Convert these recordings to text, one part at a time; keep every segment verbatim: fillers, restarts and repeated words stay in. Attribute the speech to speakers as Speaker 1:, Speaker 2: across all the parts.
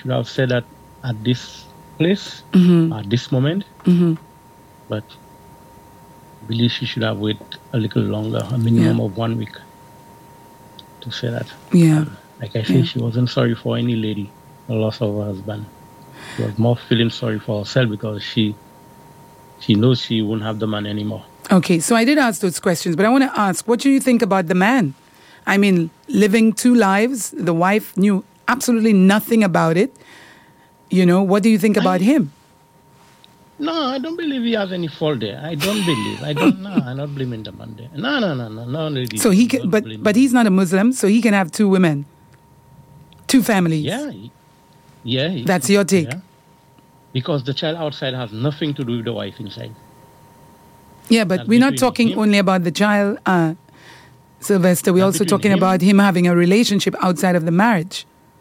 Speaker 1: should have said that at this place, mm-hmm. at this moment. Mm-hmm. But I believe she should have waited a little longer, a minimum yeah. of one week, to say that.
Speaker 2: Yeah.
Speaker 1: Um, like I said,
Speaker 2: yeah.
Speaker 1: she wasn't sorry for any lady, the loss of her husband. She was more feeling sorry for herself because she she knows she won't have the man anymore.
Speaker 2: Okay, so I did ask those questions, but I want to ask, what do you think about the man? I mean, living two lives, the wife knew absolutely nothing about it. You know, what do you think I, about him?
Speaker 1: No, I don't believe he has any fault there. I don't believe. I don't know. I'm not blaming the man there. No, no, no, no, no. Lady,
Speaker 2: so he can, but but he's not a Muslim, so he can have two women, two families.
Speaker 1: Yeah, he, yeah. He,
Speaker 2: That's your take.
Speaker 1: Yeah. Because the child outside has nothing to do with the wife inside.
Speaker 2: Yeah, but
Speaker 1: That's
Speaker 2: we're not talking
Speaker 1: him.
Speaker 2: only about the child, uh, Sylvester. We're
Speaker 1: That's
Speaker 2: also talking
Speaker 1: him.
Speaker 2: about him having a relationship outside of the marriage.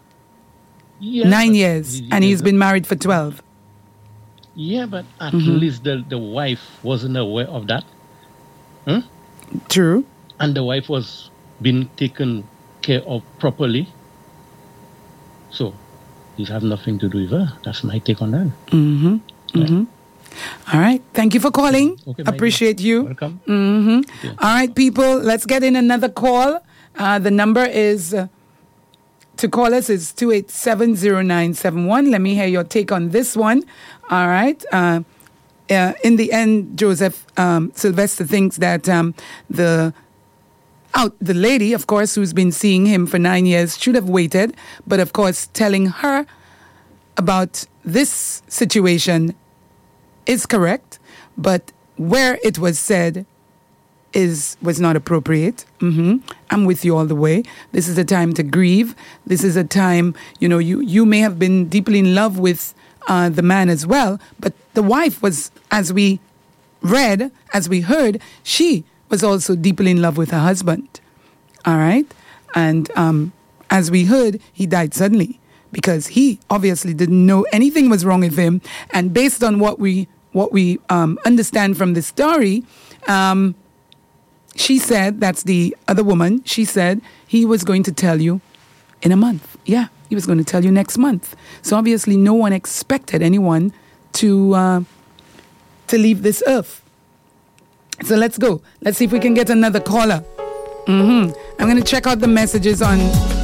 Speaker 1: Yeah,
Speaker 2: Nine years,
Speaker 1: he,
Speaker 2: and he's been married for twelve.
Speaker 1: Yeah, but at
Speaker 2: mm-hmm.
Speaker 1: least the, the wife wasn't aware of that. Hmm?
Speaker 2: True.
Speaker 1: And the wife was being taken care of properly. So, this has nothing to do with her. That's my take on that.
Speaker 2: Mm-hmm.
Speaker 1: Right?
Speaker 2: Mm-hmm. All right. Thank you for calling.
Speaker 1: Okay,
Speaker 2: appreciate you.
Speaker 1: Welcome.
Speaker 2: Mm-hmm.
Speaker 1: Okay.
Speaker 2: All right, people. Let's get in another call. Uh, the number is... Uh, To call us is two eight seven, zero nine seven one. Let me hear your take on this one. All right. Uh, uh, in the end, Joseph um, Sylvester thinks that um, the out the lady, of course, who's been seeing him for nine years, should have waited. But of course, telling her about this situation is correct. But where it was said is was not appropriate. Mm-hmm. I'm with you all the way. This is a time to grieve. This is a time, you know, you, you may have been deeply in love with uh, the man as well, but the wife was, as we read, as we heard, she was also deeply in love with her husband. All right? And um, as we heard, he died suddenly because he obviously didn't know anything was wrong with him. And based on what we, what we um, understand from the story, um, she said, that's the other woman, she said he was going to tell you in a month. Yeah, he was going to tell you next month. So obviously no one expected anyone to uh, to leave this earth. So let's go. Let's see if we can get another caller. Mm-hmm. I'm going to check out the messages on